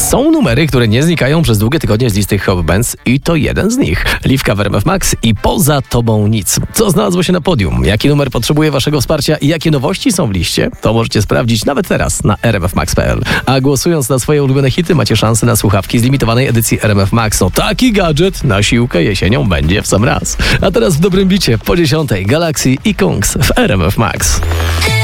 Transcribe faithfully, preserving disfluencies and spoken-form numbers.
Są numery, które nie znikają przez długie tygodnie z listy Hot Bands i to jeden z nich. Liwka w R M F Max i Poza Tobą Nic. Co znalazło się na podium? Jaki numer potrzebuje waszego wsparcia i jakie nowości są w liście? To możecie sprawdzić nawet teraz na r m f max kropka p l. A głosując na swoje ulubione hity macie szansę na słuchawki z limitowanej edycji R M F Max. No taki gadżet na siłkę jesienią będzie w sam raz. A teraz w dobrym bicie po dziesiątej Galaxy i Kungs w R M F Max.